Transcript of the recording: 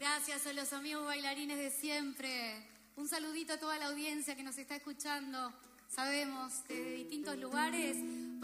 Gracias a los amigos bailarines de siempre. Un saludito a toda la audiencia que nos está escuchando. Sabemos, desde distintos lugares.